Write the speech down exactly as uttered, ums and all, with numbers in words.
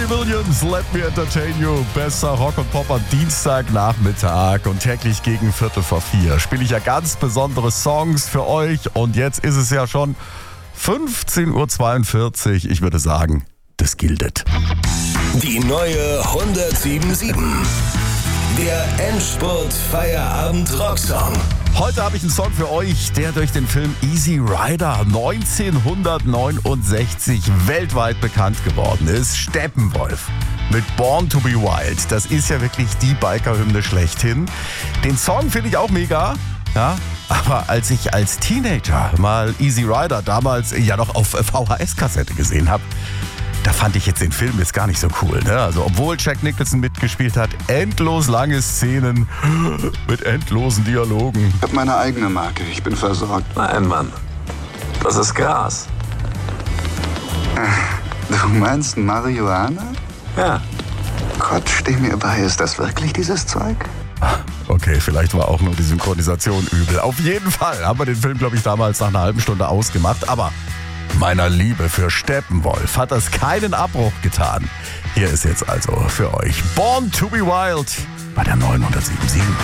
Robbie Williams, Let Me Entertain You. Bester Rock und Pop am Dienstagnachmittag und täglich gegen Viertel vor vier spiele ich ja ganz besondere Songs für euch. Und jetzt ist es ja schon fünfzehn Uhr zweiundvierzig. Ich würde sagen, das giltet. Die neue hundertsieben Komma sieben. Der Endspurt-Feierabend-Rocksong. Heute habe ich einen Song für euch, der durch den Film Easy Rider neunzehnhundertneunundsechzig weltweit bekannt geworden ist. Steppenwolf mit Born to be Wild. Das ist ja wirklich die Biker-Hymne schlechthin. Den Song finde ich auch mega. Ja, aber als ich als Teenager mal Easy Rider damals ja noch auf V H S-Kassette gesehen habe, da fand ich jetzt den Film jetzt gar nicht so cool. Ne? Also obwohl Jack Nicholson mitgespielt hat, endlos lange Szenen mit endlosen Dialogen. Ich habe meine eigene Marke, ich bin versorgt. Nein, Mann, das ist Gras. Du meinst Marihuana? Ja. Gott, steh mir bei, ist das wirklich dieses Zeug? Okay, vielleicht war auch nur die Synchronisation übel. Auf jeden Fall haben wir den Film, glaube ich, damals nach einer halben Stunde ausgemacht. Aber meiner Liebe für Steppenwolf hat das keinen Abbruch getan. Hier ist jetzt also für euch Born to be Wild bei der neun sieben sieben.